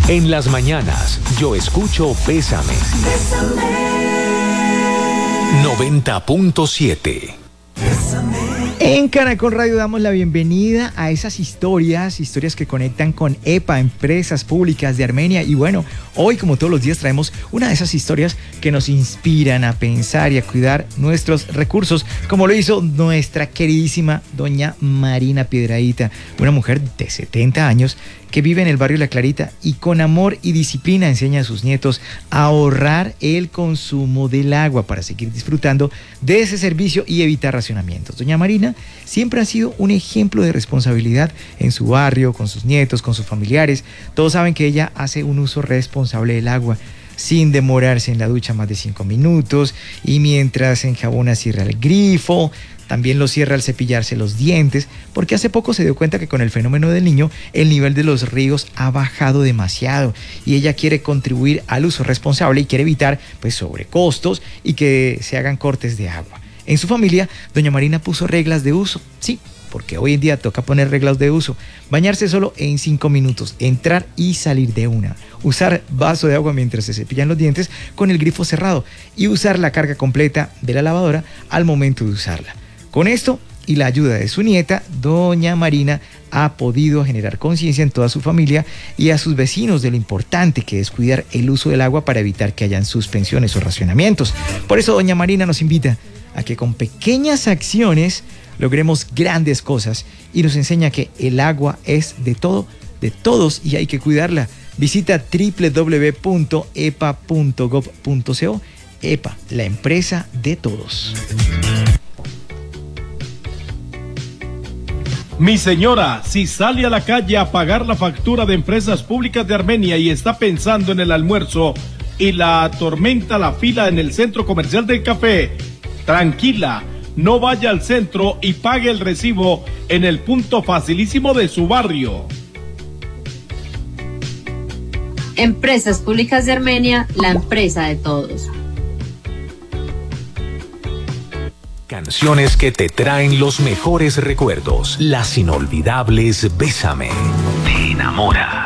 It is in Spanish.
En las mañanas, yo escucho Bésame. 90.7. En Caracol Radio damos la bienvenida a esas historias que conectan con EPA, Empresas Públicas de Armenia. Y bueno, hoy como todos los días traemos una de esas historias que nos inspiran a pensar y a cuidar nuestros recursos, como lo hizo nuestra queridísima doña Marina Piedradita, una mujer de 70 años que vive en el barrio La Clarita y con amor y disciplina enseña a sus nietos a ahorrar el consumo del agua para seguir disfrutando de ese servicio y evitar racionamientos. Doña Marina siempre ha sido un ejemplo de responsabilidad en su barrio, con sus nietos, con sus familiares. Todos saben que ella hace un uso responsable del agua, sin demorarse en la ducha más de 5 minutos, y mientras enjabona cierra el grifo. También lo cierra al cepillarse los dientes, porque hace poco se dio cuenta que con el fenómeno del Niño el nivel de los ríos ha bajado demasiado y ella quiere contribuir al uso responsable y quiere evitar sobrecostos y que se hagan cortes de agua. En su familia, doña Marina puso reglas de uso, sí, porque hoy en día toca poner reglas de uso. Bañarse solo en 5 minutos, entrar y salir de una. Usar vaso de agua mientras se cepillan los dientes con el grifo cerrado y usar la carga completa de la lavadora al momento de usarla. Con esto y la ayuda de su nieta, doña Marina ha podido generar conciencia en toda su familia y a sus vecinos de lo importante que es cuidar el uso del agua para evitar que hayan suspensiones o racionamientos. Por eso doña Marina nos invita a que con pequeñas acciones logremos grandes cosas y nos enseña que el agua es de todo, de todos, y hay que cuidarla. Visita www.epa.gov.co. EPA, la empresa de todos. Mi señora, si sale a la calle a pagar la factura de Empresas Públicas de Armenia y está pensando en el almuerzo y la atormenta la fila en el centro comercial del café, tranquila, no vaya al centro y pague el recibo en el punto facilísimo de su barrio. Empresas Públicas de Armenia, la empresa de todos. Canciones que te traen los mejores recuerdos, las inolvidables Bésame. Te enamora.